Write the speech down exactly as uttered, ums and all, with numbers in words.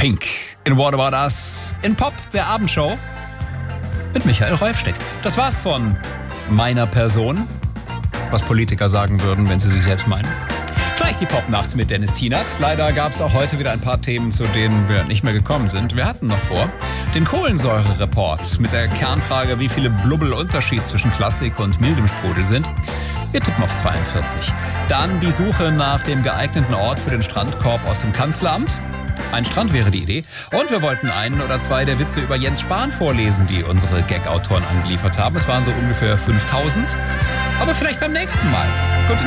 Pink in What About Us in Pop, der Abendshow mit Michael Rolfsteck. Das war's von meiner Person, was Politiker sagen würden, wenn sie sich selbst meinen. Gleich die Popnacht mit Dennis Tienert. Leider gab es auch heute wieder ein paar Themen, zu denen wir nicht mehr gekommen sind. Wir hatten noch vor den Kohlensäure-Report mit der Kernfrage, wie viele Blubbel Unterschied zwischen Klassik und mildem Sprudel sind. Wir tippen auf zweiundvierzig. Dann die Suche nach dem geeigneten Ort für den Strandkorb aus dem Kanzleramt. Ein Strand wäre die Idee. Und wir wollten einen oder zwei der Witze über Jens Spahn vorlesen, die unsere Gag-Autoren angeliefert haben. Es waren so ungefähr fünftausend. Aber vielleicht beim nächsten Mal. Gute Nacht.